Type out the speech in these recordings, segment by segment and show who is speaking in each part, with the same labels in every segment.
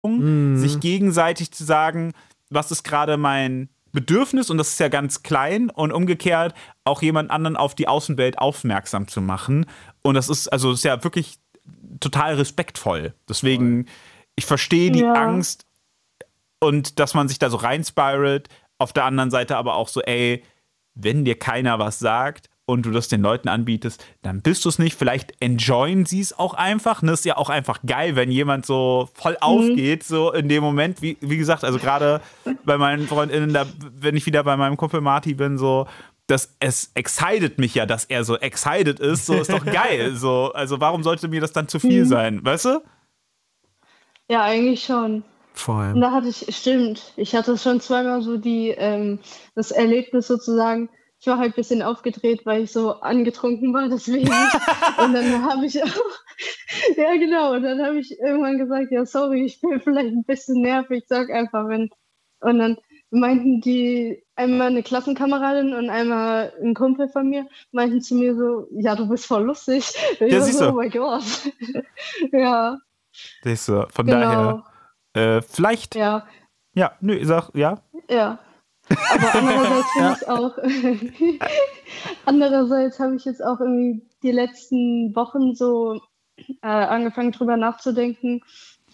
Speaker 1: sich gegenseitig zu sagen, was ist gerade mein Bedürfnis, und das ist ja ganz klein, und umgekehrt auch jemand anderen auf die Außenwelt aufmerksam zu machen. Und das ist ja wirklich total respektvoll. Deswegen, ich verstehe die Angst und dass man sich da so reinspiralt. Auf der anderen Seite aber auch so, ey, wenn dir keiner was sagt und du das den Leuten anbietest, dann bist du es nicht. Vielleicht enjoyen sie es auch einfach. Das ist ja auch einfach geil, wenn jemand so voll aufgeht, so in dem Moment. Wie gesagt, also gerade bei meinen FreundInnen, wenn ich wieder bei meinem Kumpel Marty bin, so, es excited mich ja, dass er so excited ist. So, ist doch geil. So, also warum sollte mir das dann zu viel sein, weißt du?
Speaker 2: Ja, eigentlich schon.
Speaker 3: Voll.
Speaker 2: Und da ich hatte schon zweimal so das Erlebnis sozusagen. Ich war halt ein bisschen aufgedreht, weil ich so angetrunken war, deswegen. Und dann habe ich ja genau, und dann habe ich irgendwann gesagt, ja sorry, ich bin vielleicht ein bisschen nervig, sag einfach wenn. Und dann meinten die, einmal eine Klassenkameradin und einmal ein Kumpel von mir, meinten zu mir so, ja, du bist voll lustig. Und ich war so, oh mein Gott. Ja.
Speaker 1: Siehst du, von
Speaker 2: Genau.
Speaker 1: daher, vielleicht.
Speaker 2: Ja.
Speaker 1: Ja, nö, sag, ja.
Speaker 2: Ja. Aber andererseits finde ich auch, andererseits habe ich jetzt auch irgendwie die letzten Wochen so angefangen drüber nachzudenken,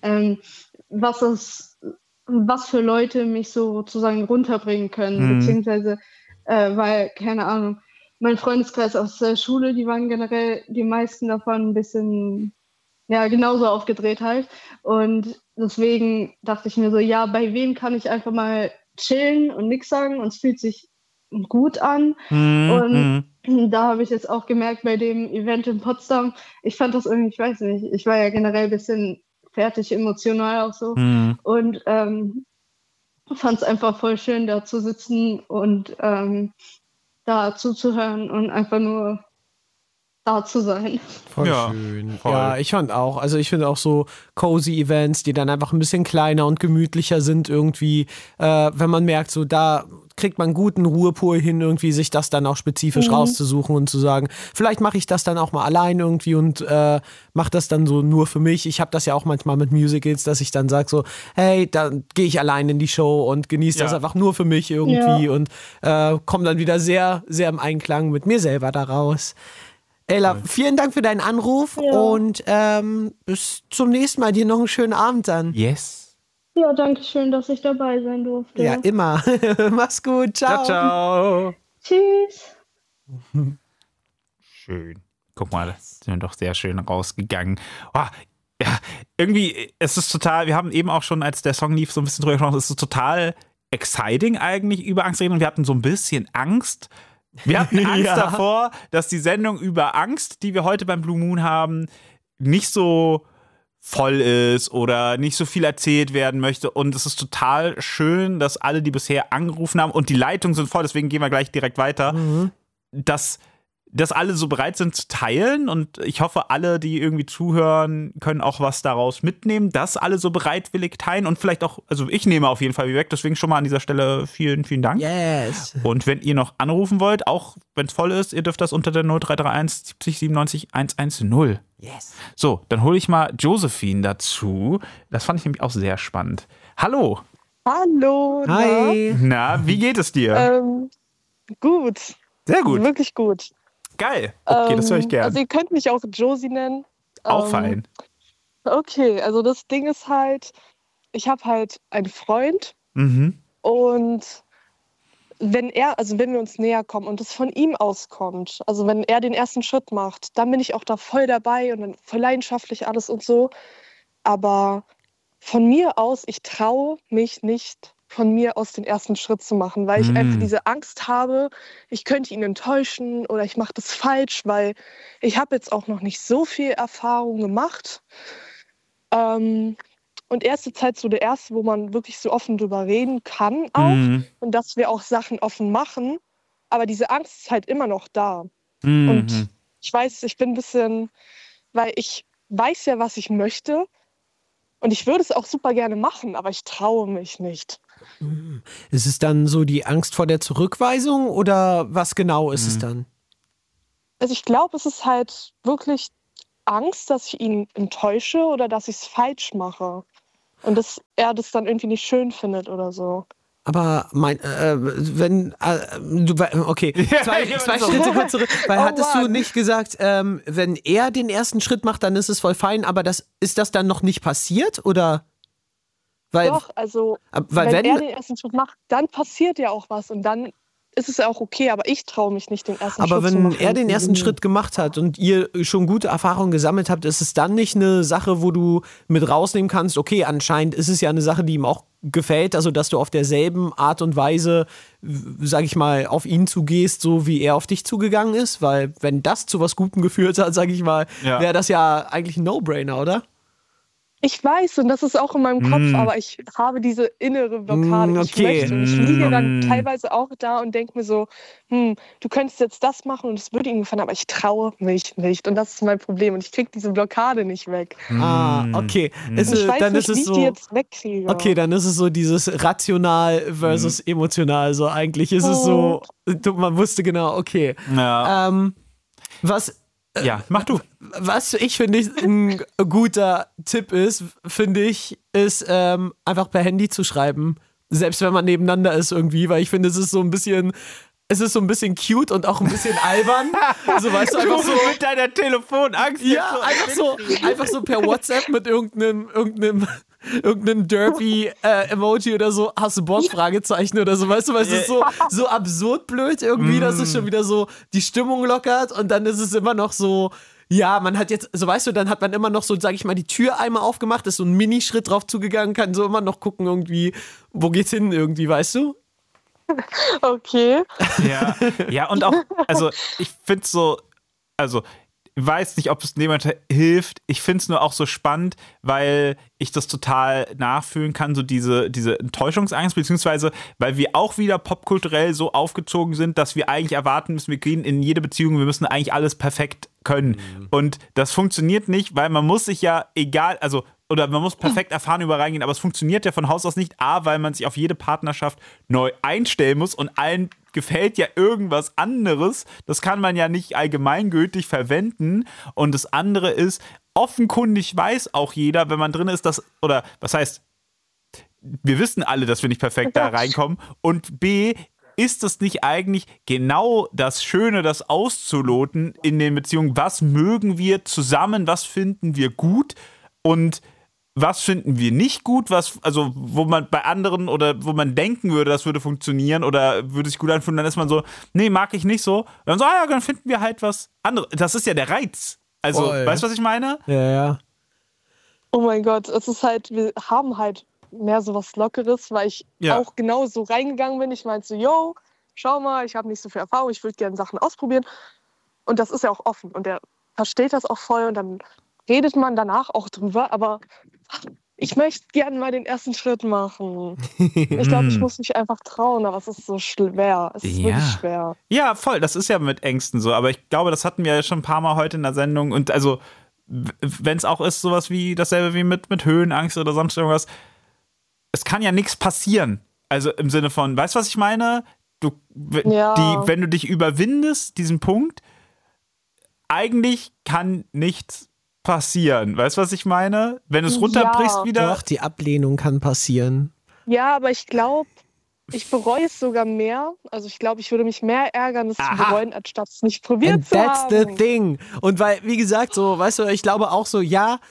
Speaker 2: was für Leute mich sozusagen runterbringen können, beziehungsweise, weil, keine Ahnung, mein Freundeskreis aus der Schule, die waren generell die meisten davon ein bisschen, ja, genauso aufgedreht halt. Und deswegen dachte ich mir so, ja, bei wem kann ich einfach mal chillen und nichts sagen und es fühlt sich gut an. Und da habe ich jetzt auch gemerkt bei dem Event in Potsdam, ich fand das irgendwie, ich weiß nicht, ich war ja generell ein bisschen fertig, emotional auch so. Und fand es einfach voll schön, da zu sitzen und da zuzuhören und einfach nur da zu sein.
Speaker 3: Voll schön. Voll. Ja, ich fand auch. Also ich finde auch so cozy Events, die dann einfach ein bisschen kleiner und gemütlicher sind irgendwie, wenn man merkt, so da kriegt man guten Ruhepol hin, irgendwie sich das dann auch spezifisch rauszusuchen und zu sagen, vielleicht mache ich das dann auch mal allein irgendwie und mache das dann so nur für mich. Ich habe das ja auch manchmal mit Musicals, dass ich dann sage so, hey, dann gehe ich allein in die Show und genieße das einfach nur für mich irgendwie und komme dann wieder sehr, sehr im Einklang mit mir selber daraus. Ella, vielen Dank für deinen Anruf und bis zum nächsten Mal. Dir noch einen schönen Abend dann.
Speaker 1: Yes.
Speaker 2: Ja, danke schön, dass ich dabei sein durfte.
Speaker 3: Ja, immer. Mach's gut. Ciao.
Speaker 1: Ciao.
Speaker 2: Tschüss.
Speaker 1: Schön. Guck mal, sind wir doch sehr schön rausgegangen. Oh, ja, irgendwie, es ist total, wir haben eben auch schon, als der Song lief, so ein bisschen drüber gesprochen, es ist total exciting eigentlich, über Angst reden, und wir hatten so ein bisschen Angst. Wir hatten Angst davor, dass die Sendung über Angst, die wir heute beim Blue Moon haben, nicht so voll ist oder nicht so viel erzählt werden möchte. Und es ist total schön, dass alle, die bisher angerufen haben, und die Leitungen sind voll, deswegen gehen wir gleich direkt weiter, dass alle so bereit sind zu teilen, und ich hoffe, alle, die irgendwie zuhören, können auch was daraus mitnehmen, dass alle so bereitwillig teilen, und vielleicht auch, also ich nehme auf jeden Fall weg, deswegen schon mal an dieser Stelle vielen, vielen Dank.
Speaker 3: Yes.
Speaker 1: Und wenn ihr noch anrufen wollt, auch wenn es voll ist, ihr dürft das unter der 0331 70 97 110.
Speaker 3: Yes.
Speaker 1: So, dann hole ich mal Josephine dazu. Das fand ich nämlich auch sehr spannend. Hallo.
Speaker 4: Hallo.
Speaker 3: Hi.
Speaker 1: Na, wie geht es dir?
Speaker 4: Gut.
Speaker 1: Sehr gut.
Speaker 4: Wirklich gut.
Speaker 1: Geil. Okay, das höre ich gerne.
Speaker 4: Also ihr könnt mich auch Josie nennen.
Speaker 1: Auch fein.
Speaker 4: Okay, also das Ding ist halt, ich habe halt einen Freund und wenn wir uns näher kommen und es von ihm auskommt, also wenn er den ersten Schritt macht, dann bin ich auch da voll dabei und dann voll leidenschaftlich alles und so. Aber von mir aus, ich traue mich nicht, von mir aus den ersten Schritt zu machen, weil ich einfach diese Angst habe, ich könnte ihn enttäuschen oder ich mache das falsch, weil ich habe jetzt auch noch nicht so viel Erfahrung gemacht. Und er ist jetzt halt so der Erste, wo man wirklich so offen drüber reden kann auch und dass wir auch Sachen offen machen, aber diese Angst ist halt immer noch da. Und ich weiß, ich bin ein bisschen, weil ich weiß ja, was ich möchte und ich würde es auch super gerne machen, aber ich traue mich nicht.
Speaker 3: Ist es dann so die Angst vor der Zurückweisung oder was genau ist es dann?
Speaker 4: Also ich glaube, es ist halt wirklich Angst, dass ich ihn enttäusche oder dass ich es falsch mache. Und dass er das dann irgendwie nicht schön findet oder so.
Speaker 3: Aber okay, zwei Schritte kurz zurück, weil hattest du nicht gesagt, wenn er den ersten Schritt macht, dann ist es voll fein, aber ist das dann noch nicht passiert, oder?
Speaker 4: Doch, also wenn er den ersten Schritt macht, dann passiert ja auch was und dann ist es ja auch okay, aber ich traue mich nicht, den ersten Schritt zu machen.
Speaker 3: Aber wenn er den ersten Schritt gemacht hat und ihr schon gute Erfahrungen gesammelt habt, ist es dann nicht eine Sache, wo du mit rausnehmen kannst, okay, anscheinend ist es ja eine Sache, die ihm auch gefällt, also dass du auf derselben Art und Weise, sag ich mal, auf ihn zugehst, so wie er auf dich zugegangen ist, weil wenn das zu was Gutem geführt hat, sag ich mal, wäre das ja eigentlich ein No-Brainer, oder?
Speaker 4: Ich weiß, und das ist auch in meinem Kopf, aber ich habe diese innere Blockade. Ich möchte. Und ich liege dann teilweise auch da und denke mir so, du könntest jetzt das machen und es würde ihm gefallen, aber ich traue mich nicht. Und das ist mein Problem. Und ich kriege diese Blockade nicht weg.
Speaker 3: Okay.
Speaker 4: Ich weiß nicht, wie ich die jetzt wegkriege.
Speaker 3: Okay, dann ist es so dieses rational versus emotional. So eigentlich ist es so, man wusste genau, okay.
Speaker 1: Ja. Ja, mach du.
Speaker 3: Was ich finde, ein guter Tipp ist, einfach per Handy zu schreiben. Selbst wenn man nebeneinander ist irgendwie, weil ich finde, es ist so ein bisschen cute und auch ein bisschen albern. Also weißt du, einfach so
Speaker 1: mit deiner Telefonangst.
Speaker 3: Ja, einfach so per WhatsApp mit irgendeinem Derpy-Emoji oder so, hast du Bock? Fragezeichen oder so, weißt du, weil es ist so absurd blöd irgendwie, dass es schon wieder so die Stimmung lockert und dann ist es immer noch so, ja, man hat jetzt, so weißt du, dann hat man immer noch so, sag ich mal, die Tür einmal aufgemacht, ist so ein Minischritt drauf zugegangen, kann so immer noch gucken irgendwie, wo geht's hin irgendwie, weißt du?
Speaker 4: Okay.
Speaker 1: Ja, und auch, also ich finde es so, also ich weiß nicht, ob es jemand hilft. Ich finde es nur auch so spannend, weil ich das total nachfühlen kann, so diese Enttäuschungsangst, beziehungsweise weil wir auch wieder popkulturell so aufgezogen sind, dass wir eigentlich erwarten müssen, wir gehen in jede Beziehung, wir müssen eigentlich alles perfekt können. Und das funktioniert nicht, weil man muss sich ja oder man muss perfekt erfahren über reingehen, aber es funktioniert ja von Haus aus nicht. A, weil man sich auf jede Partnerschaft neu einstellen muss und allen gefällt ja irgendwas anderes. Das kann man ja nicht allgemeingültig verwenden. Und das andere ist, offenkundig weiß auch jeder, wenn man drin ist, oder was heißt, wir wissen alle, dass wir nicht perfekt da reinkommen. Und B, ist es nicht eigentlich genau das Schöne, das auszuloten in den Beziehungen? Was mögen wir zusammen? Was finden wir gut? Und was finden wir nicht gut, wo man bei anderen oder wo man denken würde, das würde funktionieren oder würde sich gut anfühlen, dann ist man so, nee, mag ich nicht so. Und dann so, dann finden wir halt was anderes. Das ist ja der Reiz. Also, weißt du, was ich meine?
Speaker 3: Ja.
Speaker 4: Oh mein Gott, es ist halt, wir haben halt mehr so was Lockeres, weil ich auch genau so reingegangen bin. Ich meinte so, yo, schau mal, ich habe nicht so viel Erfahrung, ich würde gerne Sachen ausprobieren. Und das ist ja auch offen und der versteht das auch voll und dann redet man danach auch drüber, aber ich möchte gerne mal den ersten Schritt machen. Ich glaube, ich muss mich einfach trauen, aber es ist so schwer. Es ist wirklich schwer.
Speaker 1: Ja, voll. Das ist ja mit Ängsten so. Aber ich glaube, das hatten wir ja schon ein paar Mal heute in der Sendung. Und also, wenn es auch ist, sowas wie dasselbe wie mit Höhenangst oder sonst irgendwas, es kann ja nichts passieren. Also im Sinne von, weißt du, was ich meine? Wenn du dich überwindest, diesen Punkt, eigentlich kann nichts passieren. Weißt du, was ich meine? Wenn du es runterbrichst wieder.
Speaker 3: Doch, die Ablehnung kann passieren.
Speaker 4: Ja, aber ich glaube, ich bereue es sogar mehr. Also ich glaube, ich würde mich mehr ärgern, es zu bereuen, anstatt es nicht probiert zu haben.
Speaker 3: That's the thing. Und weil, wie gesagt, so, weißt du, ich glaube auch so,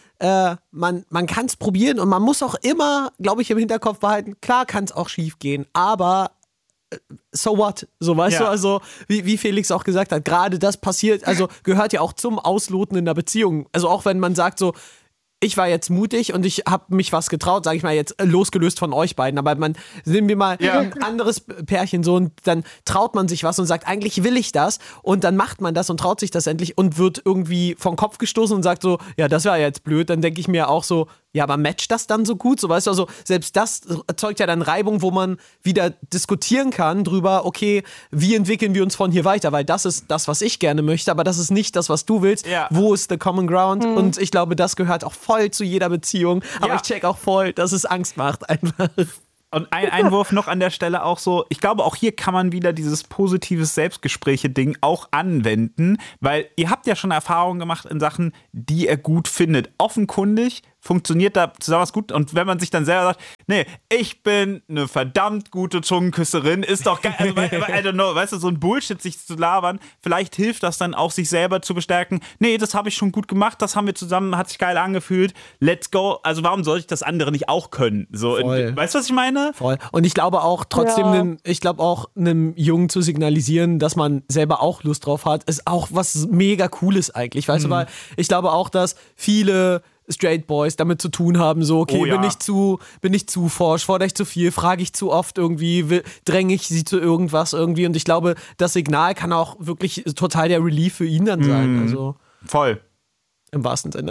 Speaker 3: man kann es probieren und man muss auch immer, glaube ich, im Hinterkopf behalten, klar kann es auch schief gehen, aber so what? So, weißt du, also wie Felix auch gesagt hat, gerade das passiert, also gehört ja auch zum Ausloten in der Beziehung. Also auch wenn man sagt so, ich war jetzt mutig und ich habe mich was getraut, sage ich mal jetzt, losgelöst von euch beiden, aber nehmen wir mal ein anderes Pärchen so und dann traut man sich was und sagt, eigentlich will ich das und dann macht man das und traut sich das endlich und wird irgendwie vom Kopf gestoßen und sagt so, ja, das war jetzt blöd, dann denke ich mir auch so, ja, aber matcht das dann so gut? So, weißt du, also selbst das erzeugt ja dann Reibung, wo man wieder diskutieren kann drüber, okay, wie entwickeln wir uns von hier weiter? Weil das ist das, was ich gerne möchte, aber das ist nicht das, was du willst. Ja. Wo ist the common ground? Und ich glaube, das gehört auch voll zu jeder Beziehung. Aber ich check auch voll, dass es Angst macht einfach.
Speaker 1: Und ein Einwurf noch an der Stelle auch so, ich glaube, auch hier kann man wieder dieses positives Selbstgespräche-Ding auch anwenden, weil ihr habt ja schon Erfahrungen gemacht in Sachen, die er gut findet. Offenkundig funktioniert da zusammen was gut. Und wenn man sich dann selber sagt, nee, ich bin eine verdammt gute Zungenküsserin, ist doch geil. Also, I don't know, weißt du, so ein Bullshit sich zu labern, vielleicht hilft das dann auch, sich selber zu bestärken. Nee, das habe ich schon gut gemacht, das haben wir zusammen, hat sich geil angefühlt. Let's go. Also warum soll ich das andere nicht auch können? So, weißt du, was ich meine?
Speaker 3: Voll. Und ich glaube auch trotzdem, einem Jungen zu signalisieren, dass man selber auch Lust drauf hat, ist auch was mega Cooles eigentlich. Weißt du, weil ich glaube auch, dass viele Straight Boys damit zu tun haben, so, okay, bin ich zu forsch, fordere ich zu viel, frage ich zu oft irgendwie, dränge ich sie zu irgendwas irgendwie, und ich glaube, das Signal kann auch wirklich total der Relief für ihn dann sein. Also,
Speaker 1: voll.
Speaker 3: Im wahrsten Sinne.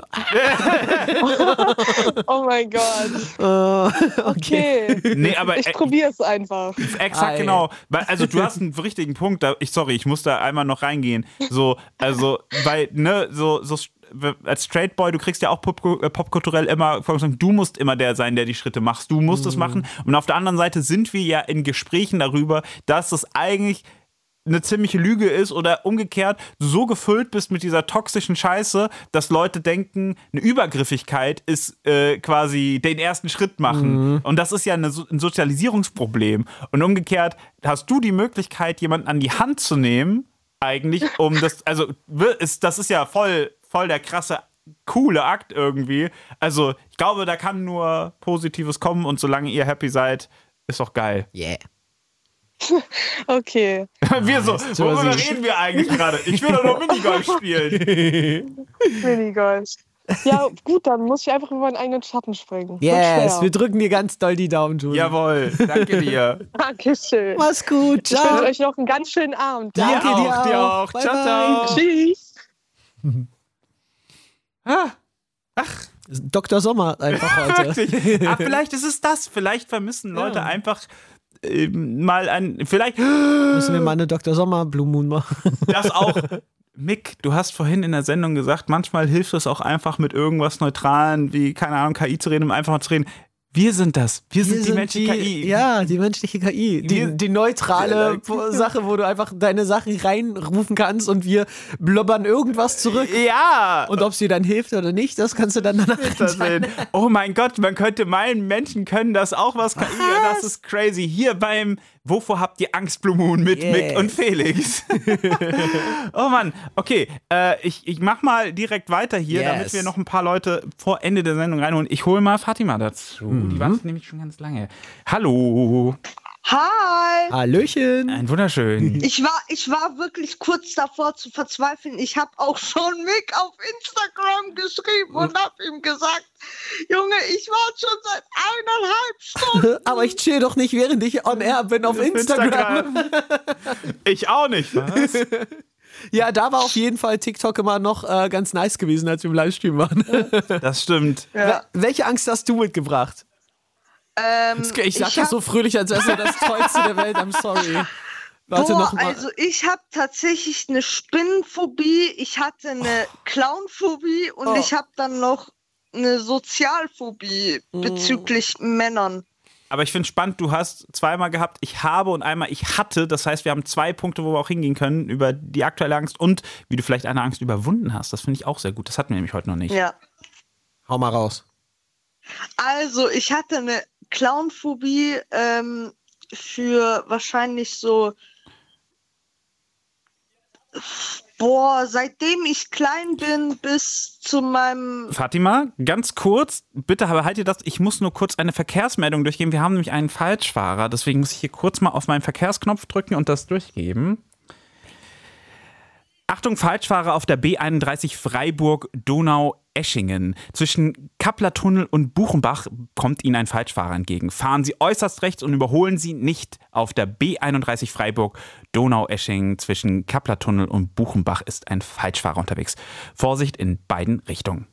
Speaker 4: Oh mein Gott. Okay.
Speaker 1: Nee, aber
Speaker 4: ich probiere es einfach.
Speaker 1: Exakt, genau. Also du hast einen richtigen Punkt. Ich muss da einmal noch reingehen. So, also, weil, ne, so als Straight Boy, du kriegst ja auch popkulturell immer, du musst immer der sein, der die Schritte macht. Du musst es machen. Und auf der anderen Seite sind wir ja in Gesprächen darüber, dass es eigentlich eine ziemliche Lüge ist oder umgekehrt du so gefüllt bist mit dieser toxischen Scheiße, dass Leute denken, eine Übergriffigkeit ist quasi den ersten Schritt machen. Und das ist ja ein Sozialisierungsproblem. Und umgekehrt hast du die Möglichkeit, jemanden an die Hand zu nehmen, eigentlich, um das, also das ist ja voll der krasse, coole Akt irgendwie. Also ich glaube, da kann nur Positives kommen, und solange ihr happy seid, ist doch geil.
Speaker 3: Yeah.
Speaker 4: Okay.
Speaker 1: Wir so, worüber reden wir eigentlich gerade? Ich will doch nur Minigolf spielen.
Speaker 4: Minigolf. Ja, gut, dann muss ich einfach über meinen eigenen Schatten springen.
Speaker 3: Yes, wir drücken dir ganz doll die Daumen, Julie.
Speaker 1: Jawohl, danke dir.
Speaker 4: Dankeschön.
Speaker 3: Mach's gut, ciao.
Speaker 4: Ich wünsche euch noch einen ganz schönen Abend.
Speaker 3: Danke
Speaker 1: dir auch.
Speaker 3: Bye,
Speaker 1: Ciao,
Speaker 3: bye.
Speaker 1: ciao.
Speaker 4: Tschüss.
Speaker 1: Ach.
Speaker 3: Dr. Sommer einfach heute.
Speaker 1: Vielleicht ist es das. Vielleicht vermissen Leute einfach vielleicht
Speaker 3: müssen wir mal eine Dr. Sommer Blue Moon machen.
Speaker 1: Das auch. Mick, du hast vorhin in der Sendung gesagt, manchmal hilft es auch einfach mit irgendwas Neutralen, wie, keine Ahnung, KI zu reden, um einfach mal zu reden. Wir sind das. Wir sind die menschliche KI.
Speaker 3: Ja, die menschliche KI. Die neutrale Sache, wo du einfach deine Sachen reinrufen kannst und wir blubbern irgendwas zurück.
Speaker 1: Ja.
Speaker 3: Und ob sie dann hilft oder nicht, das kannst du dann danach entscheiden.
Speaker 1: Oh mein Gott, man könnte meinen, Menschen können das auch, was KI. Das ist crazy. Hier beim Wovor habt ihr Angst, Blue Moon mit Mick und Felix? Oh Mann, okay. Ich mach mal direkt weiter hier, damit wir noch ein paar Leute vor Ende der Sendung reinholen. Ich hole mal Fatima dazu. Die wartet nämlich schon ganz lange. Hallo.
Speaker 2: Hi!
Speaker 3: Hallöchen!
Speaker 1: Ein wunderschön.
Speaker 2: Ich war wirklich kurz davor zu verzweifeln. Ich habe auch schon Mick auf Instagram geschrieben und habe ihm gesagt, Junge, ich warte schon seit 1,5 Stunden.
Speaker 3: Aber ich chill doch nicht, während ich on air bin auf Instagram.
Speaker 1: Ich auch nicht, was?
Speaker 3: Ja, da war auf jeden Fall TikTok immer noch ganz nice gewesen, als wir im Livestream waren.
Speaker 1: Das stimmt.
Speaker 3: Ja. Welche Angst hast du mitgebracht? Ich sag das so fröhlich, als wäre das Tollste der Welt. I'm sorry. Warte noch mal.
Speaker 2: Also ich habe tatsächlich eine Spinnenphobie, ich hatte eine Clownphobie und ich habe dann noch eine Sozialphobie bezüglich Männern.
Speaker 1: Aber ich finde spannend, du hast zweimal gehabt, ich habe und einmal ich hatte. Das heißt, wir haben 2 Punkte, wo wir auch hingehen können, über die aktuelle Angst und wie du vielleicht eine Angst überwunden hast. Das finde ich auch sehr gut. Das hatten wir nämlich heute noch nicht.
Speaker 2: Ja.
Speaker 3: Hau mal raus.
Speaker 2: Also ich hatte eine Clownphobie für wahrscheinlich so, seitdem ich klein bin bis zu meinem...
Speaker 1: Fatima, ganz kurz, bitte halt dir das, ich muss nur kurz eine Verkehrsmeldung durchgeben. Wir haben nämlich einen Falschfahrer, deswegen muss ich hier kurz mal auf meinen Verkehrsknopf drücken und das durchgeben. Achtung, Falschfahrer auf der B31 Freiburg-Donau-Eschingen. Zwischen Kapplertunnel und Buchenbach kommt Ihnen ein Falschfahrer entgegen. Fahren Sie äußerst rechts und überholen Sie nicht. Auf der B31 Freiburg-Donau-Eschingen zwischen Kapplertunnel und Buchenbach ist ein Falschfahrer unterwegs. Vorsicht in beiden Richtungen.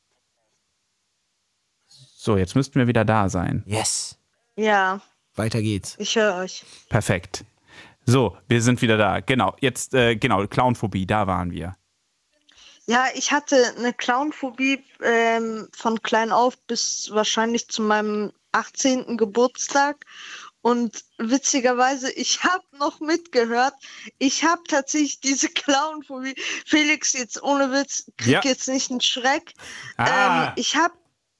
Speaker 1: So, jetzt müssten wir wieder da sein.
Speaker 3: Yes.
Speaker 2: Ja.
Speaker 3: Weiter geht's.
Speaker 2: Ich höre euch.
Speaker 1: Perfekt. So, wir sind wieder da. Genau, jetzt, Clownphobie, da waren wir.
Speaker 2: Ja, ich hatte eine Clownphobie von klein auf bis wahrscheinlich zu meinem 18. Geburtstag. Und witzigerweise, ich habe noch mitgehört, ich habe tatsächlich diese Clownphobie. Felix, jetzt ohne Witz, krieg jetzt nicht einen Schreck. Ich habe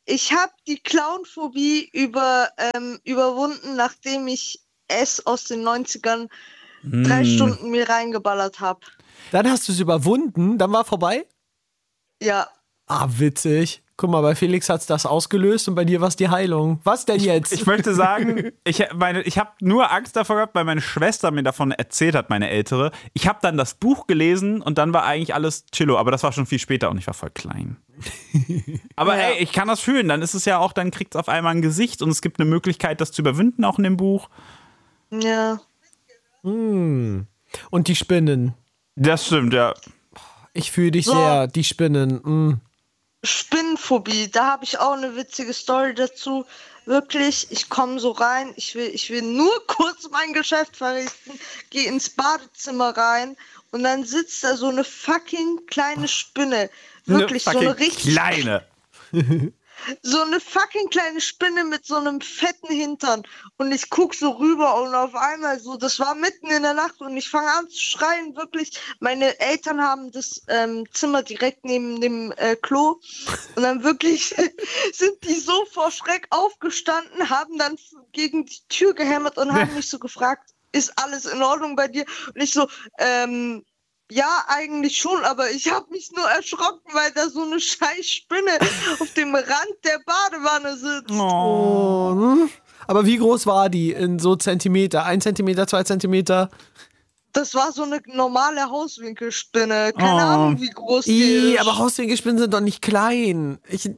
Speaker 5: Ich habe die Clownphobie überwunden, nachdem ich es aus den 90ern 3 Stunden mir reingeballert habe.
Speaker 3: Dann hast du es überwunden, dann war vorbei?
Speaker 5: Ja.
Speaker 3: Ah, witzig. Guck mal, bei Felix hat es das ausgelöst und bei dir war es die Heilung. Was denn jetzt?
Speaker 1: Ich möchte sagen, ich habe nur Angst davor gehabt, weil meine Schwester mir davon erzählt hat, meine Ältere. Ich habe dann das Buch gelesen und dann war eigentlich alles chillo, aber das war schon viel später und ich war voll klein. Aber ey, ich kann das fühlen, dann ist es ja auch, dann kriegt es auf einmal ein Gesicht und es gibt eine Möglichkeit, das zu überwinden, auch in dem Buch.
Speaker 5: Ja.
Speaker 3: Und die Spinnen.
Speaker 1: Das stimmt, ja.
Speaker 3: Ich fühle dich sehr, die Spinnen.
Speaker 5: Spinnenphobie, da habe ich auch eine witzige Story dazu. Wirklich, ich komme so rein, ich will nur kurz mein Geschäft verrichten, gehe ins Badezimmer rein und dann sitzt da so eine fucking kleine Spinne. Wirklich, so eine richtig
Speaker 1: kleine.
Speaker 5: So eine fucking kleine Spinne mit so einem fetten Hintern. Und ich guck so rüber und auf einmal so, das war mitten in der Nacht und ich fange an zu schreien, wirklich. Meine Eltern haben das Zimmer direkt neben dem Klo und dann wirklich sind die so vor Schreck aufgestanden, haben dann gegen die Tür gehämmert und haben mich so gefragt, ist alles in Ordnung bei dir? Und ich so, ja, eigentlich schon, aber ich habe mich nur erschrocken, weil da so eine scheiß Spinne auf dem Rand der Badewanne sitzt.
Speaker 3: Oh. Aber wie groß war die in so Zentimeter? 1 Zentimeter, 2 Zentimeter?
Speaker 5: Das war so eine normale Hauswinkelspinne. Keine Ahnung, wie groß die ist.
Speaker 3: Aber Hauswinkelspinnen sind doch nicht klein.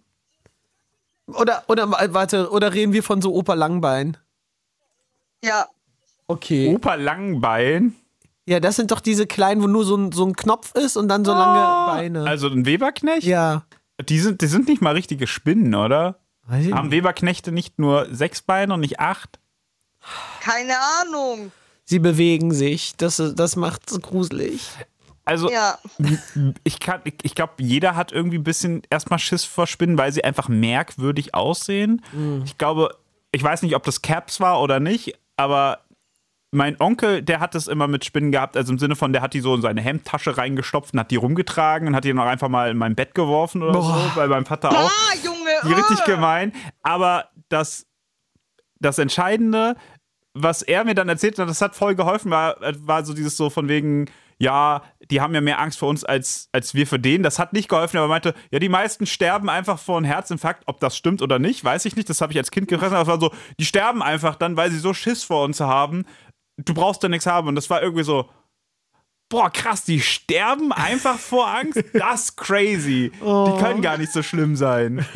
Speaker 3: Oder reden wir von so Opa Langbein?
Speaker 5: Ja.
Speaker 3: Okay.
Speaker 1: Opa Langbein?
Speaker 3: Ja, das sind doch diese kleinen, wo nur so ein Knopf ist und dann so lange Beine.
Speaker 1: Also ein Weberknecht?
Speaker 3: Ja.
Speaker 1: Die sind nicht mal richtige Spinnen, oder?
Speaker 3: Weiß ich
Speaker 1: Haben
Speaker 3: nicht.
Speaker 1: Weberknechte nicht nur 6 Beine und nicht 8?
Speaker 5: Keine Ahnung.
Speaker 3: Sie bewegen sich. Das macht's gruselig.
Speaker 1: Also,
Speaker 5: Ja.
Speaker 1: ich glaube, jeder hat irgendwie ein bisschen erstmal Schiss vor Spinnen, weil sie einfach merkwürdig aussehen. Ich glaube, ich weiß nicht, ob das Caps war oder nicht, aber mein Onkel, der hat es immer mit Spinnen gehabt, also im Sinne von, der hat die so in seine Hemdtasche reingestopft und hat die rumgetragen und hat die noch einfach mal in mein Bett geworfen oder so, bei meinem Vater auch.
Speaker 5: Junge!
Speaker 1: Die richtig gemein. Aber das Entscheidende, was er mir dann erzählt hat, das hat voll geholfen, war so dieses so von wegen, ja, die haben ja mehr Angst vor uns als wir für den. Das hat nicht geholfen, aber er meinte, ja, die meisten sterben einfach vor einem Herzinfarkt. Ob das stimmt oder nicht, weiß ich nicht. Das habe ich als Kind gefressen. Aber es war so, die sterben einfach dann, weil sie so Schiss vor uns haben. Du brauchst da nichts haben. Und das war irgendwie so, boah, krass, die sterben einfach vor Angst? Das ist crazy. Die können gar nicht so schlimm sein.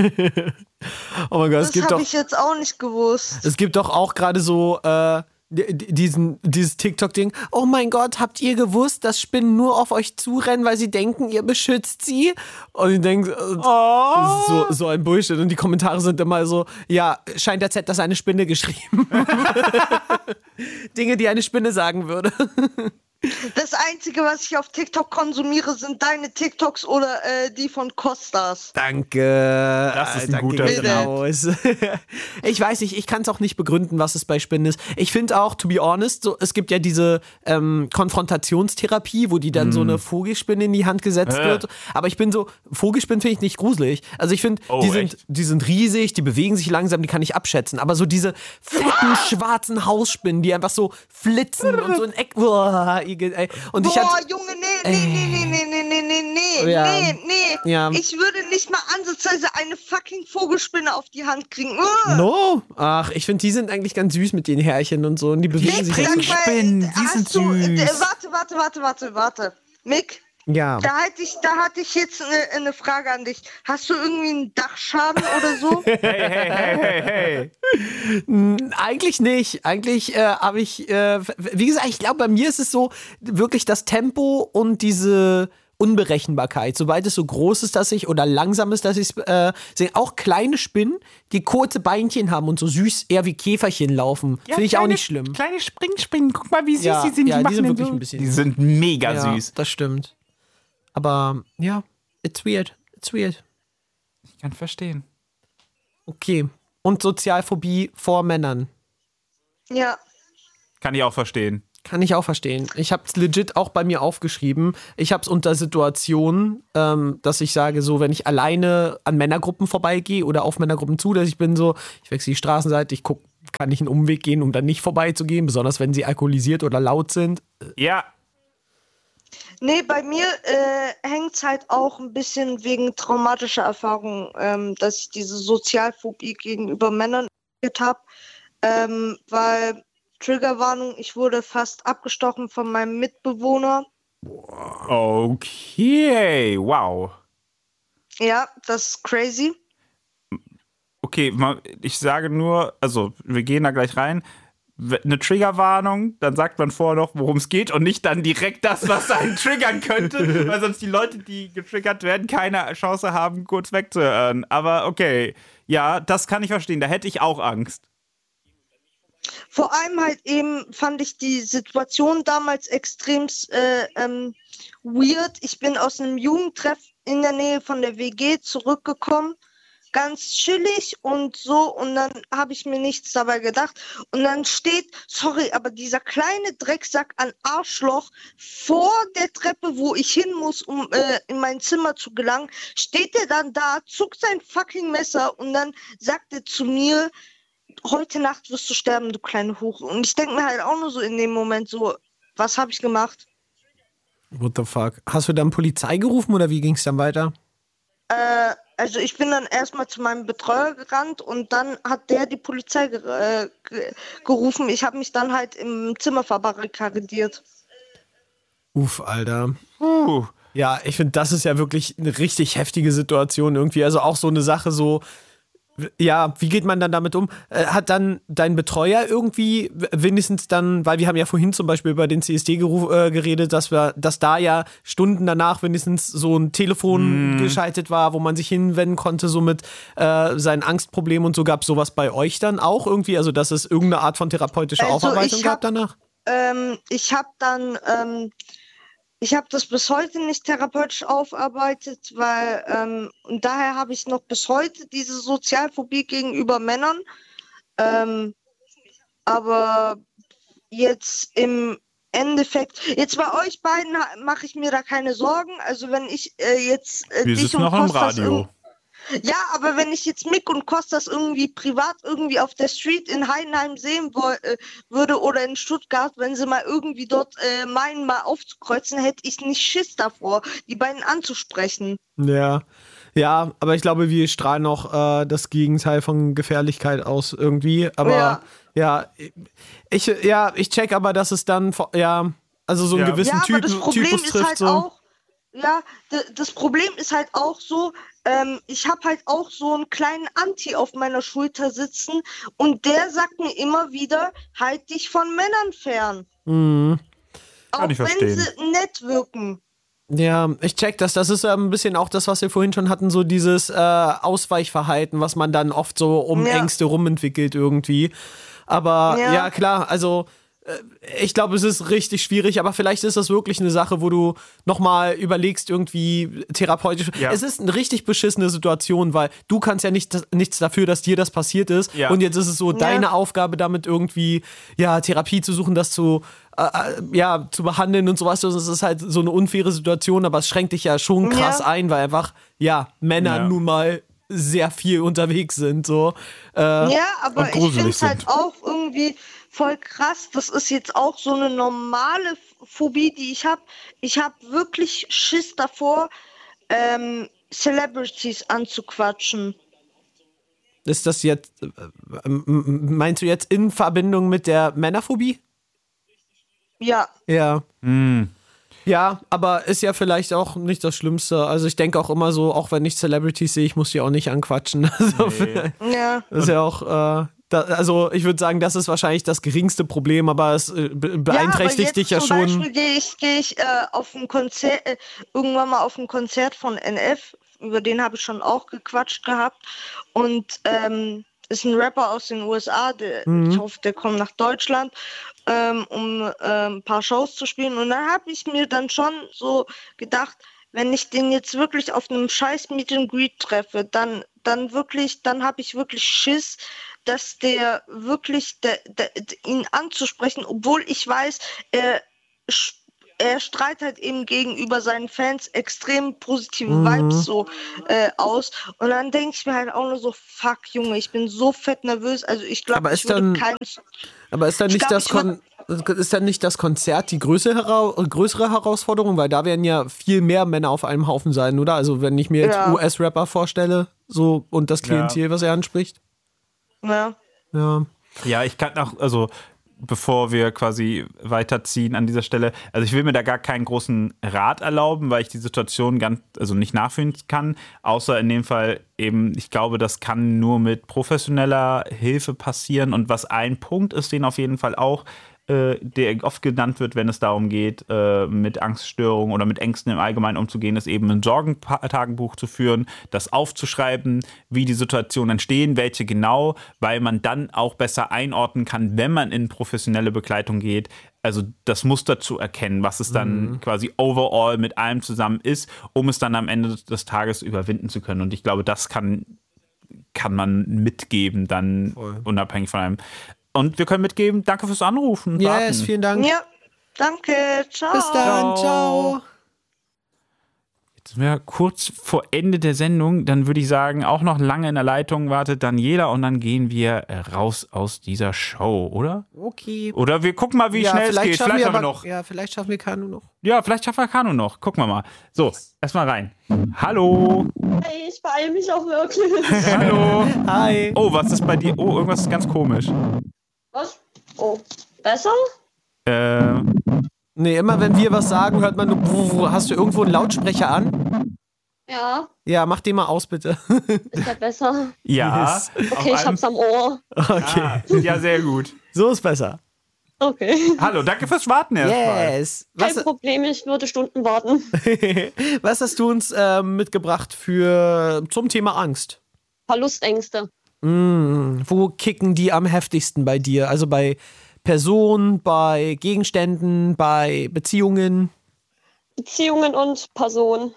Speaker 3: Oh mein Gott,
Speaker 5: Das habe ich jetzt auch nicht gewusst.
Speaker 3: Es gibt doch auch gerade so dieses TikTok-Ding. Oh mein Gott, habt ihr gewusst, dass Spinnen nur auf euch zurennen, weil sie denken, ihr beschützt sie? Und ich denke, das ist so ein Bullshit. Und die Kommentare sind immer so, ja, scheint als hätte das eine Spinne geschrieben. Dinge, die eine Spinne sagen würde.
Speaker 5: Das Einzige, was ich auf TikTok konsumiere, sind deine TikToks oder die von Kostas.
Speaker 3: Danke.
Speaker 1: Das ist ein
Speaker 3: danke
Speaker 1: guter
Speaker 3: geht raus. Ich weiß nicht, ich kann es auch nicht begründen, was es bei Spinnen ist. Ich finde auch, to be honest, so, es gibt ja diese Konfrontationstherapie, wo die dann so eine Vogelspinne in die Hand gesetzt wird. Aber ich bin so, Vogelspinnen finde ich nicht gruselig. Also ich finde, die sind riesig, die bewegen sich langsam, die kann ich abschätzen. Aber so diese fetten, schwarzen Hausspinnen, die einfach so flitzen und so in Eck... Und
Speaker 5: Junge, nee.
Speaker 3: Ja.
Speaker 5: Ich würde nicht mal ansatzweise eine fucking Vogelspinne auf die Hand kriegen.
Speaker 3: No? Ach, ich finde, die sind eigentlich ganz süß mit den Härchen und so. Und die bewegen sich
Speaker 1: bringen Spinnen, die sind süß.
Speaker 5: Warte. Mick?
Speaker 3: Ja.
Speaker 5: Da hatte ich jetzt eine Frage an dich. Hast du irgendwie einen Dachschaden oder so?
Speaker 1: Hey.
Speaker 3: Eigentlich nicht. Eigentlich habe ich, wie gesagt, ich glaube, bei mir ist es so wirklich das Tempo und diese Unberechenbarkeit. Sobald es so groß ist, dass ich, oder langsam ist, dass ich sehe, auch kleine Spinnen, die kurze Beinchen haben und so süß eher wie Käferchen laufen. Ja, finde ich auch nicht schlimm.
Speaker 1: Kleine Springspinnen, guck mal, wie süß die sind.
Speaker 3: Ja, die sind wirklich
Speaker 1: so,
Speaker 3: ein bisschen.
Speaker 1: Die sind mega süß.
Speaker 3: Das stimmt. Aber ja, it's weird.
Speaker 1: Ich kann verstehen.
Speaker 3: Okay. Und Sozialphobie vor Männern.
Speaker 5: Ja.
Speaker 1: Kann ich auch verstehen.
Speaker 3: Kann ich auch verstehen. Ich habe es legit auch bei mir aufgeschrieben. Ich habe es unter Situationen, dass ich sage, so, wenn ich alleine an Männergruppen vorbeigehe oder auf Männergruppen zu, dass ich bin so, ich wechsle die Straßenseite, ich gucke, kann ich einen Umweg gehen, um dann nicht vorbeizugehen, besonders wenn sie alkoholisiert oder laut sind.
Speaker 1: Ja.
Speaker 5: Nee, bei mir hängt es halt auch ein bisschen wegen traumatischer Erfahrungen, dass ich diese Sozialphobie gegenüber Männern habe, weil Triggerwarnung, ich wurde fast abgestochen von meinem Mitbewohner.
Speaker 1: Okay, wow.
Speaker 5: Ja, das ist crazy.
Speaker 1: Okay, ich sage nur, also wir gehen da gleich rein. Eine Triggerwarnung, dann sagt man vorher noch, worum es geht und nicht dann direkt das, was einen triggern könnte, weil sonst die Leute, die getriggert werden, keine Chance haben, kurz wegzuhören. Aber okay, ja, das kann ich verstehen, da hätte ich auch Angst.
Speaker 5: Vor allem halt eben fand ich die Situation damals extrem weird. Ich bin aus einem Jugendtreff in der Nähe von der WG zurückgekommen. Ganz chillig und so, und dann habe ich mir nichts dabei gedacht. Und dann steht, sorry, aber dieser kleine Drecksack an Arschloch vor der Treppe, wo ich hin muss, um in mein Zimmer zu gelangen, steht er dann da, zuckt sein fucking Messer und dann sagt er zu mir, heute Nacht wirst du sterben, du kleine Hure. Und ich denke mir halt auch nur so in dem Moment so, was habe ich gemacht?
Speaker 3: What the fuck? Hast du dann Polizei gerufen oder wie ging es dann weiter?
Speaker 5: Also ich bin dann erstmal zu meinem Betreuer gerannt und dann hat der die Polizei gerufen. Ich habe mich dann halt im Zimmer verbarrikadiert.
Speaker 3: Uff, Alter. Ja, ich finde, das ist ja wirklich eine richtig heftige Situation irgendwie. Also auch so eine Sache so, ja, wie geht man dann damit um? Hat dann dein Betreuer irgendwie wenigstens dann, weil wir haben ja vorhin zum Beispiel über den CSD geredet, dass da ja Stunden danach wenigstens so ein Telefon geschaltet war, wo man sich hinwenden konnte, so mit seinen Angstproblemen und so. Gab es sowas bei euch dann auch irgendwie? Also, dass es irgendeine Art von therapeutischer Aufarbeitung gab danach?
Speaker 5: Ich habe das bis heute nicht therapeutisch aufarbeitet, weil und daher habe ich noch bis heute diese Sozialphobie gegenüber Männern. Aber jetzt im Endeffekt, jetzt bei euch beiden mache ich mir da keine Sorgen. Also wenn ich jetzt
Speaker 1: wir
Speaker 5: dich
Speaker 1: sitzen
Speaker 5: und
Speaker 1: noch im
Speaker 5: Kostas
Speaker 1: Radio.
Speaker 5: Ja, aber wenn ich jetzt Mick und Kostas irgendwie privat irgendwie auf der Street in Heidenheim sehen würde oder in Stuttgart, wenn sie mal irgendwie dort meinen, mal aufzukreuzen, hätte ich nicht Schiss davor, die beiden anzusprechen.
Speaker 3: Ja. Ja, aber ich glaube, wir strahlen auch das Gegenteil von Gefährlichkeit aus irgendwie. Aber ich check aber, dass es dann, also so einen gewissen Typus trifft.
Speaker 5: Halt
Speaker 3: so.
Speaker 5: auch, das Problem ist halt auch so, ich habe halt auch so einen kleinen Anti auf meiner Schulter sitzen und der sagt mir immer wieder, halt dich von Männern fern.
Speaker 3: Mhm.
Speaker 5: Auch wenn sie nett wirken.
Speaker 3: Ja, ich check das. Das ist ein bisschen auch das, was wir vorhin schon hatten, so dieses Ausweichverhalten, was man dann oft so um Ängste rumentwickelt irgendwie. Aber ja klar, also ich glaube, es ist richtig schwierig, aber vielleicht ist das wirklich eine Sache, wo du nochmal überlegst, irgendwie therapeutisch. Ja. Es ist eine richtig beschissene Situation, weil du kannst ja nichts dafür, dass dir das passiert ist. Ja. Und jetzt ist es so deine Aufgabe, damit irgendwie Therapie zu suchen, das zu behandeln und sowas. Das ist halt so eine unfaire Situation, aber es schränkt dich ja schon krass ein, weil einfach, Männer nun mal sehr viel unterwegs sind. So.
Speaker 5: Aber ich finde es halt auch irgendwie voll krass. Das ist jetzt auch so eine normale Phobie, die ich habe. Ich habe wirklich Schiss davor, Celebrities anzuquatschen.
Speaker 3: Ist das jetzt, meinst du jetzt in Verbindung mit der Männerphobie?
Speaker 5: Ja.
Speaker 3: Ja. Ja, aber ist ja vielleicht auch nicht das Schlimmste. Also ich denke auch immer so, auch wenn ich Celebrities sehe, ich muss die auch nicht anquatschen. Also das ist ja auch, also ich würde sagen, das ist wahrscheinlich das geringste Problem, aber es beeinträchtigt dich ja schon.
Speaker 5: Zum Beispiel gehe ich auf ein Konzert, irgendwann mal auf ein Konzert von NF, über den habe ich schon auch gequatscht gehabt. Und ist ein Rapper aus den USA, ich hoffe, der kommt nach Deutschland, um ein paar Shows zu spielen. Und dann habe ich mir dann schon so gedacht, wenn ich den jetzt wirklich auf einem scheiß Meet and Greet treffe, dann habe ich wirklich Schiss, dass der wirklich ihn anzusprechen, obwohl ich weiß, er strahlt halt eben gegenüber seinen Fans extrem positive Vibes so aus. Und dann denke ich mir halt auch nur so, fuck, Junge, ich bin so fett nervös. Also ich glaube, ich würde keinen...
Speaker 3: Aber ist dann nicht das Konzert die größere Herausforderung? Weil da werden ja viel mehr Männer auf einem Haufen sein, oder? Also wenn ich mir jetzt US-Rapper vorstelle so und das Klientel, was er anspricht.
Speaker 5: Ja.
Speaker 1: Ja, ich kann auch, also bevor wir quasi weiterziehen an dieser Stelle, also ich will mir da gar keinen großen Rat erlauben, weil ich die Situation nicht nachfühlen kann, außer in dem Fall eben, ich glaube, das kann nur mit professioneller Hilfe passieren und was ein Punkt ist, den auf jeden Fall auch der oft genannt wird, wenn es darum geht, mit Angststörungen oder mit Ängsten im Allgemeinen umzugehen, ist eben ein Sorgentagebuch zu führen, das aufzuschreiben, wie die Situationen entstehen, welche genau, weil man dann auch besser einordnen kann, wenn man in professionelle Begleitung geht, also das Muster zu erkennen, was es dann quasi overall mit allem zusammen ist, um es dann am Ende des Tages überwinden zu können. Und ich glaube, das kann man mitgeben, dann unabhängig von einem. Und wir können mitgeben, danke fürs Anrufen.
Speaker 3: Yes, vielen Dank.
Speaker 5: Ja, danke. Ciao.
Speaker 3: Bis dann. Ciao.
Speaker 1: Jetzt sind wir kurz vor Ende der Sendung. Dann würde ich sagen, auch noch lange in der Leitung wartet Daniela und dann gehen wir raus aus dieser Show, oder?
Speaker 3: Okay.
Speaker 1: Oder wir gucken mal, wie schnell es geht. Vielleicht haben wir noch.
Speaker 3: Ja, vielleicht schaffen wir Kanu noch.
Speaker 1: Ja, vielleicht schaffen wir Kanu noch. Gucken wir mal. So, erstmal rein. Hallo.
Speaker 6: Hey, ich beeile mich auch wirklich.
Speaker 1: Hallo.
Speaker 3: Hi.
Speaker 1: Oh, was ist bei dir? Oh, irgendwas ist ganz komisch.
Speaker 6: Was? Oh, besser?
Speaker 3: Nee, immer wenn wir was sagen, hört man nur, hast du irgendwo einen Lautsprecher an?
Speaker 6: Ja.
Speaker 3: Ja, mach den mal aus, bitte.
Speaker 6: Ist das besser?
Speaker 1: Ja.
Speaker 3: Yes.
Speaker 6: Okay, ich hab's am Ohr.
Speaker 3: Okay.
Speaker 1: Ja, sehr gut.
Speaker 3: So ist besser.
Speaker 6: Okay.
Speaker 1: Hallo, danke fürs Warten erstmal.
Speaker 3: Yes.
Speaker 6: Kein Problem, ich würde Stunden warten.
Speaker 3: Was hast du uns mitgebracht zum Thema Angst?
Speaker 6: Verlustängste.
Speaker 3: Wo kicken die am heftigsten bei dir? Also bei Personen, bei Gegenständen, bei Beziehungen?
Speaker 6: Beziehungen und Personen.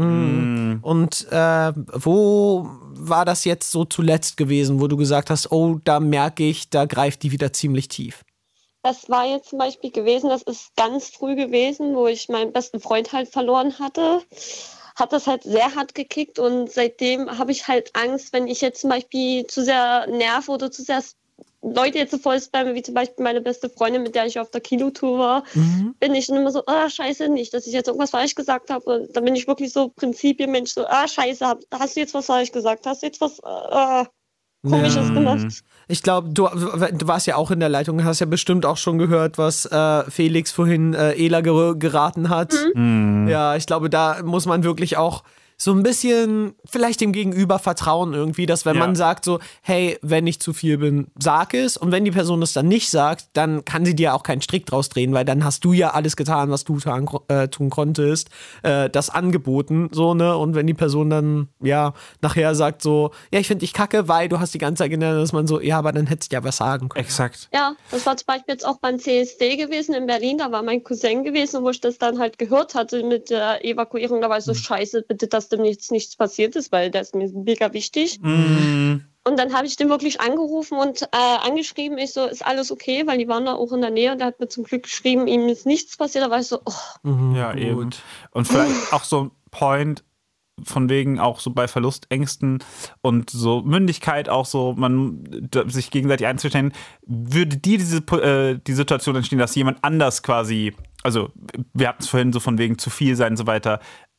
Speaker 3: Und wo war das jetzt so zuletzt gewesen, wo du gesagt hast, oh, da merke ich, da greift die wieder ziemlich tief?
Speaker 6: Das war jetzt zum Beispiel gewesen, das ist ganz früh gewesen, wo ich meinen besten Freund halt verloren hatte. Hat das halt sehr hart gekickt und seitdem habe ich halt Angst, wenn ich jetzt zum Beispiel zu sehr nerve oder zu sehr Leute jetzt so voll spamme, wie zum Beispiel meine beste Freundin, mit der ich auf der Kinotour war, bin ich dann immer so, scheiße, nicht, dass ich jetzt irgendwas falsch gesagt habe. Und dann bin ich wirklich so Prinzipienmensch, so, scheiße, hast du jetzt was falsch gesagt? Hast du jetzt was Komisches gemacht?
Speaker 3: Ich glaube, du warst ja auch in der Leitung, hast ja bestimmt auch schon gehört, was Felix vorhin Ela geraten hat. Ja, ich glaube, da muss man wirklich auch so ein bisschen vielleicht dem Gegenüber vertrauen irgendwie, dass wenn man sagt so, hey, wenn ich zu viel bin, sag es. Und wenn die Person es dann nicht sagt, dann kann sie dir auch keinen Strick draus drehen, weil dann hast du ja alles getan, was du tun konntest, das angeboten, so, ne? Und wenn die Person dann, ja, nachher sagt so, ja, ich finde dich kacke, weil du hast die ganze Zeit genannt, dass man so, ja, aber dann hättest du ja was sagen können.
Speaker 1: Exakt.
Speaker 6: Ja, das war zum Beispiel jetzt auch beim CSD gewesen in Berlin, da war mein Cousin gewesen, wo ich das dann halt gehört hatte mit der Evakuierung, da war ich so, scheiße, bitte, dass dem nichts passiert ist, weil das ist mir mega wichtig. Und dann habe ich den wirklich angerufen und angeschrieben, ich so, ist alles okay, weil die waren da auch in der Nähe und der hat mir zum Glück geschrieben, ihm ist nichts passiert, da war ich so,
Speaker 1: ja, gut. Eben. Und vielleicht auch so ein Point von wegen auch so bei Verlustängsten und so Mündigkeit auch so, man sich gegenseitig einzustellen, würde die Situation entstehen, dass jemand anders quasi, also wir hatten es vorhin so von wegen zu viel sein und so weiter,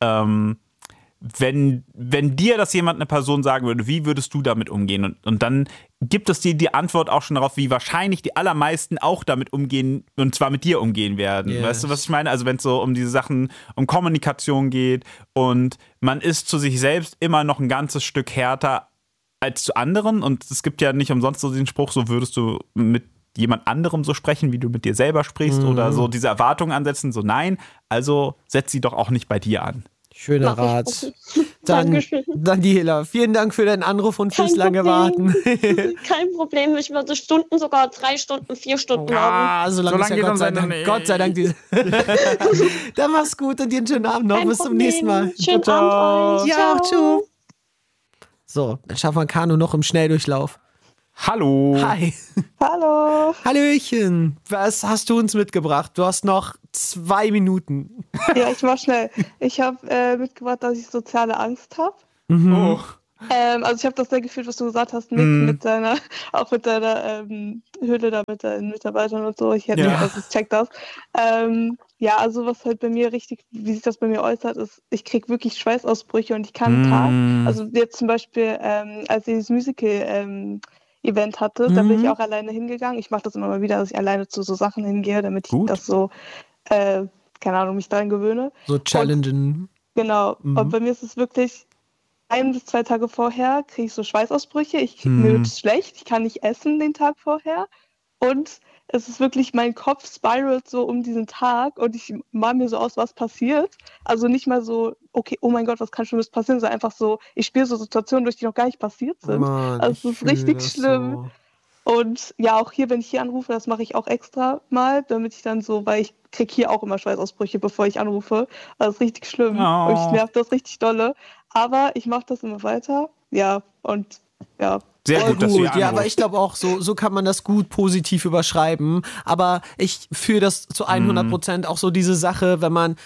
Speaker 1: wenn dir das eine Person sagen würde, wie würdest du damit umgehen? Und dann gibt es dir die Antwort auch schon darauf, wie wahrscheinlich die allermeisten auch damit umgehen, und zwar mit dir umgehen werden. Yes. Weißt du, was ich meine? Also wenn es so um diese Sachen, um Kommunikation geht und man ist zu sich selbst immer noch ein ganzes Stück härter als zu anderen. Und es gibt ja nicht umsonst so den Spruch, so würdest du mit jemand anderem so sprechen, wie du mit dir selber sprichst oder so diese Erwartungen ansetzen, so nein, also setz sie doch auch nicht bei dir an.
Speaker 3: Schöner Rat. Dann, Daniela, vielen Dank für deinen Anruf und fürs lange Warten.
Speaker 6: Kein Problem, ich würde Stunden, sogar 3 Stunden, 4 Stunden warten.
Speaker 3: So lange ist ja Gott sei Dank. Dann mach's gut und dir einen schönen Abend noch. Bis zum nächsten Mal.
Speaker 6: Schönen Abend euch.
Speaker 3: Ja, tschüss. So, dann schaffen wir Kanu noch im Schnelldurchlauf.
Speaker 1: Hallo.
Speaker 3: Hi.
Speaker 4: Hallo.
Speaker 3: Hallöchen. Was hast du uns mitgebracht? Du hast noch 2 Minuten.
Speaker 4: Ja, ich mach schnell. Ich habe mitgebracht, dass ich soziale Angst habe.
Speaker 1: Oh.
Speaker 4: Also ich habe das sehr gefühlt, was du gesagt hast, Nick, mit deiner Höhle da mit deinen Mitarbeitern und so. Ich check das. Ja, also was halt bei mir wie sich das bei mir äußert, ist, ich kriege wirklich Schweißausbrüche und ich kann einen Tag, also jetzt zum Beispiel, als ich das Musical-Event hatte, da bin ich auch alleine hingegangen. Ich mache das immer mal wieder, dass ich alleine zu so Sachen hingehe, damit ich das so, keine Ahnung, mich daran gewöhne.
Speaker 3: So challengen.
Speaker 4: Genau. Und bei mir ist es wirklich 1 bis 2 Tage vorher kriege ich so Schweißausbrüche. Mir wird schlecht, ich kann nicht essen den Tag vorher. Und es ist wirklich, mein Kopf spiralt so um diesen Tag und ich mal mir so aus, was passiert. Also nicht mal so, okay, oh mein Gott, was kann Schlimmes passieren, sondern einfach so, ich spiele so Situationen durch, die noch gar nicht passiert sind.
Speaker 3: Mann,
Speaker 4: also es ist richtig schlimm. So. Und ja, auch hier, wenn ich hier anrufe, das mache ich auch extra mal, damit ich dann so, weil ich kriege hier auch immer Schweißausbrüche, bevor ich anrufe. Also das ist richtig schlimm und ich nerv das richtig dolle. Aber ich mache das immer weiter. Ja, und ja.
Speaker 1: Sehr gut, dass du hier
Speaker 3: ja, aber ich glaube auch, so kann man das gut positiv überschreiben. Aber ich fühle das zu 100% auch so diese Sache,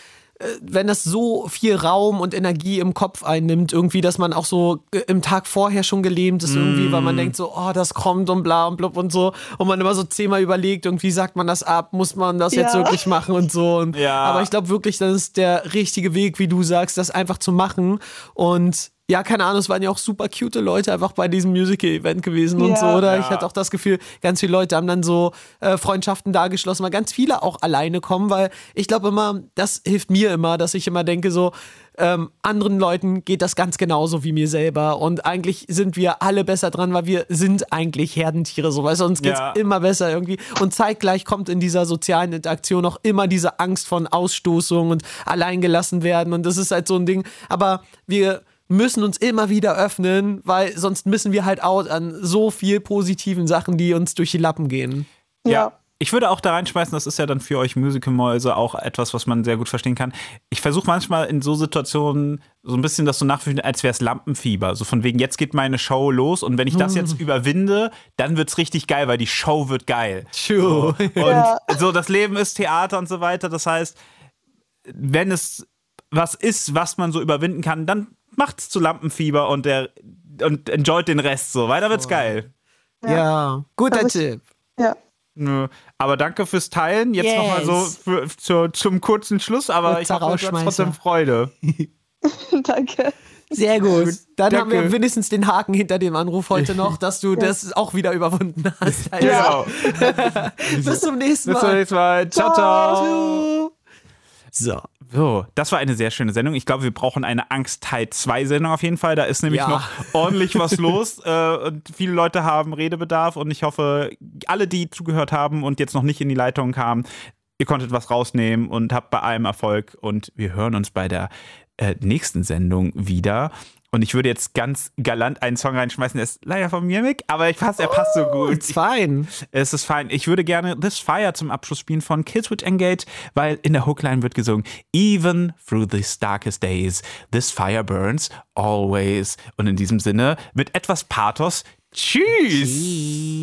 Speaker 3: wenn das so viel Raum und Energie im Kopf einnimmt, irgendwie, dass man auch so im Tag vorher schon gelähmt ist irgendwie, weil man denkt so, oh, das kommt und bla und blub und so. Und man immer so 10-mal überlegt, irgendwie sagt man das ab, muss man das jetzt wirklich machen und so. Und, aber ich glaube wirklich, das ist der richtige Weg, wie du sagst, das einfach zu machen. Und ja, keine Ahnung, es waren ja auch super cute Leute einfach bei diesem Musical-Event gewesen und so, oder? Ja. Ich hatte auch das Gefühl, ganz viele Leute haben dann so Freundschaften da geschlossen, weil ganz viele auch alleine kommen, weil ich glaube immer, das hilft mir immer, dass ich immer denke so, anderen Leuten geht das ganz genauso wie mir selber und eigentlich sind wir alle besser dran, weil wir sind eigentlich Herdentiere, so, weißt du, uns geht's immer besser irgendwie und zeitgleich kommt in dieser sozialen Interaktion auch immer diese Angst von Ausstoßung und alleingelassen werden und das ist halt so ein Ding, aber wir müssen uns immer wieder öffnen, weil sonst missen wir halt out an so viel positiven Sachen, die uns durch die Lappen gehen.
Speaker 1: Ja. Ich würde auch da reinschmeißen, das ist ja dann für euch Musical-Mäuse auch etwas, was man sehr gut verstehen kann. Ich versuche manchmal in so Situationen so ein bisschen das so nachzufühlen, als wäre es Lampenfieber. So von wegen, jetzt geht meine Show los und wenn ich das jetzt überwinde, dann wird's richtig geil, weil die Show wird geil.
Speaker 3: True.
Speaker 1: So. Und so, das Leben ist Theater und so weiter. Das heißt, wenn es was ist, was man so überwinden kann, dann macht's zu Lampenfieber und enjoyt den Rest so. Weiter wird's geil.
Speaker 3: Ja, guter Tipp.
Speaker 4: Ja.
Speaker 1: Aber danke fürs Teilen. Jetzt nochmal so zum kurzen Schluss, aber ich hoffe, du hast trotzdem Freude.
Speaker 4: Danke.
Speaker 3: Sehr gut. Dann haben wir wenigstens den Haken hinter dem Anruf heute noch, dass du das auch wieder überwunden hast. Also.
Speaker 1: Genau.
Speaker 3: Bis zum nächsten Mal.
Speaker 1: Bis zum nächsten Mal. Ciao, ciao. So, das war eine sehr schöne Sendung. Ich glaube, wir brauchen eine Angst-Teil-2-Sendung auf jeden Fall. Da ist nämlich noch ordentlich was los. Und viele Leute haben Redebedarf und ich hoffe, alle, die zugehört haben und jetzt noch nicht in die Leitung kamen, ihr konntet was rausnehmen und habt bei allem Erfolg. Und wir hören uns bei der nächsten Sendung wieder. Und ich würde jetzt ganz galant einen Song reinschmeißen, der ist leider von mir, Mick, aber er passt so gut.
Speaker 3: It's fine.
Speaker 1: Es ist fein. Ich würde gerne This Fire zum Abschluss spielen von Killswitch Engage, weil in der Hookline wird gesungen, Even through these darkest days, this fire burns always. Und in diesem Sinne, mit etwas Pathos, tschüss!